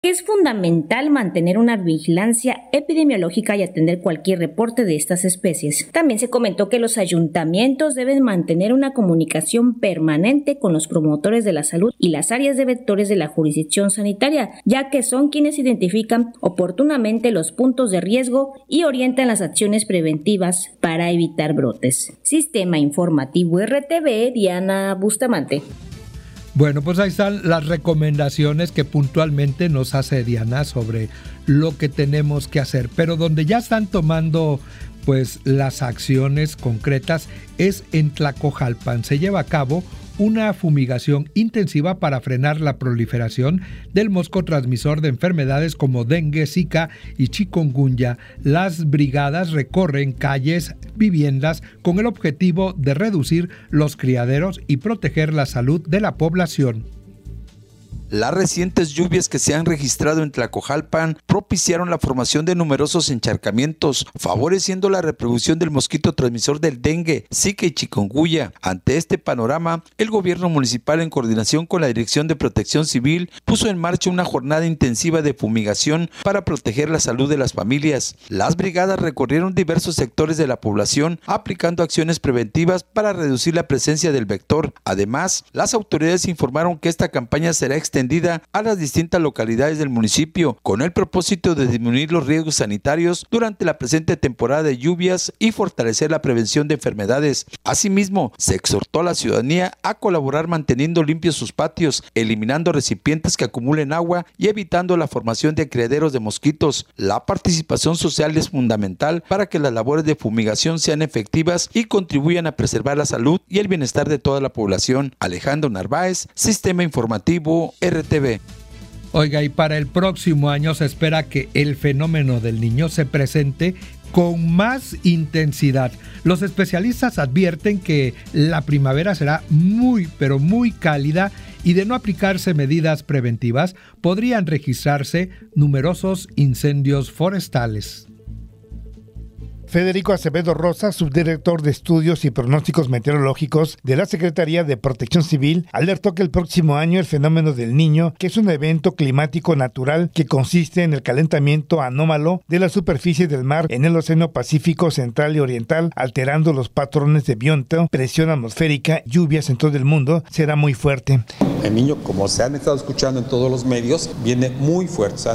Es fundamental mantener una vigilancia epidemiológica y atender cualquier reporte de estas especies. También se comentó que los ayuntamientos deben mantener una comunicación permanente con los promotores de la salud y las áreas de vectores de la jurisdicción sanitaria, ya que son quienes identifican oportunamente los puntos de riesgo y orientan las acciones preventivas para evitar brotes. Sistema Informativo RTV, Diana Bustamante. Bueno, pues ahí están las recomendaciones que puntualmente nos hace Diana sobre lo que tenemos que hacer, pero donde ya están tomando pues las acciones concretas es en Tlacojalpan. Se lleva a cabo una fumigación intensiva para frenar la proliferación del mosco transmisor de enfermedades como dengue, zika y chikungunya. Las brigadas recorren calles, viviendas con el objetivo de reducir los criaderos y proteger la salud de la población. Las recientes lluvias que se han registrado en Tlacojalpan propiciaron la formación de numerosos encharcamientos, favoreciendo la reproducción del mosquito transmisor del dengue, zika y chikungunya. Ante este panorama, el gobierno municipal, en coordinación con la Dirección de Protección Civil, puso en marcha una jornada intensiva de fumigación para proteger la salud de las familias. Las brigadas recorrieron diversos sectores de la población, aplicando acciones preventivas para reducir la presencia del vector. Además, las autoridades informaron que esta campaña será extendida a las distintas localidades del municipio, con el propósito de disminuir los riesgos sanitarios durante la presente temporada de lluvias y fortalecer la prevención de enfermedades. Asimismo, se exhortó a la ciudadanía a colaborar manteniendo limpios sus patios, eliminando recipientes que acumulen agua y evitando la formación de criaderos de mosquitos. La participación social es fundamental para que las labores de fumigación sean efectivas y contribuyan a preservar la salud y el bienestar de toda la población. Alejandro Narváez, Sistema Informativo RTV. Oiga, y para el próximo año se espera que el fenómeno del Niño se presente con más intensidad. Los especialistas advierten que la primavera será muy, pero muy cálida y de no aplicarse medidas preventivas podrían registrarse numerosos incendios forestales. Federico Acevedo Rosa, subdirector de Estudios y Pronósticos Meteorológicos de la Secretaría de Protección Civil, alertó que el próximo año el fenómeno del Niño, que es un evento climático natural que consiste en el calentamiento anómalo de la superficie del mar en el Océano Pacífico Central y Oriental, alterando los patrones de viento, presión atmosférica, lluvias en todo el mundo, será muy fuerte. El Niño, como se han estado escuchando en todos los medios, viene muy fuerte. O sea,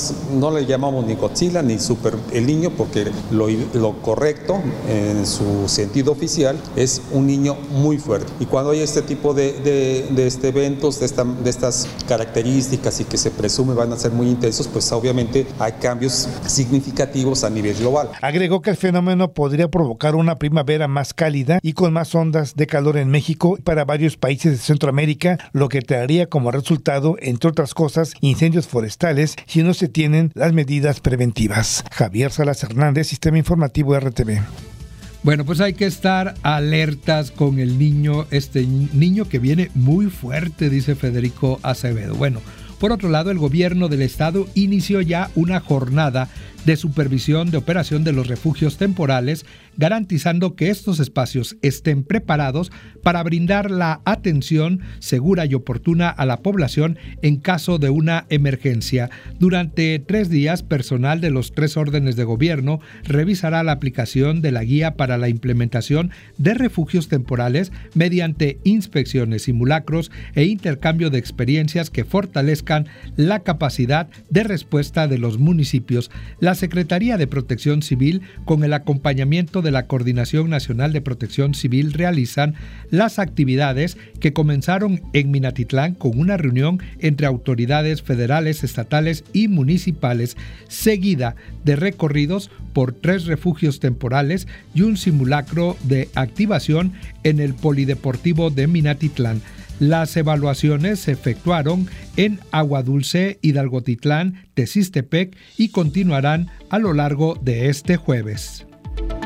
no le llamamos ni Godzilla ni Super el Niño, porque lo correcto en su sentido oficial es un niño muy fuerte. Y cuando hay este tipo de eventos, de estas características y que se presume van a ser muy intensos, pues obviamente hay cambios significativos a nivel global. Agregó que el fenómeno podría provocar una primavera más cálida y con más ondas de calor en México y para varios países de Centroamérica, lo que traería como resultado, entre otras cosas, incendios forestales si no se tienen las medidas preventivas. Javier Salas Hernández, Sistema Informativo RTV. Bueno, pues hay que estar alertas con el niño, este niño que viene muy fuerte, dice Federico Acevedo. Bueno, por otro lado, el gobierno del estado inició ya una jornada de supervisión de operación de los refugios temporales, garantizando que estos espacios estén preparados para brindar la atención segura y oportuna a la población en caso de una emergencia. Durante 3 días, personal de los 3 órdenes de gobierno revisará la aplicación de la guía para la implementación de refugios temporales mediante inspecciones, simulacros e intercambio de experiencias que fortalezcan la capacidad de respuesta de los municipios. La Secretaría de Protección Civil, con el acompañamiento de la Coordinación Nacional de Protección Civil, realizan las actividades que comenzaron en Minatitlán con una reunión entre autoridades federales, estatales y municipales, seguida de recorridos por 3 refugios temporales y un simulacro de activación en el Polideportivo de Minatitlán. Las evaluaciones se efectuaron en Agua Dulce, Hidalgotitlán, Tezistepec y continuarán a lo largo de este jueves.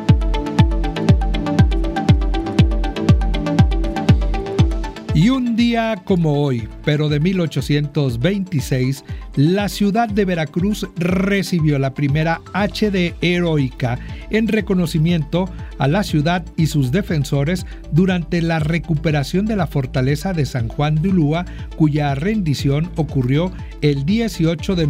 Y un día día como hoy, pero de 1826, la ciudad de Veracruz recibió la primera HD heroica en reconocimiento a la ciudad y sus defensores durante la recuperación de la fortaleza de San Juan de Ulúa, cuya rendición ocurrió el 18 de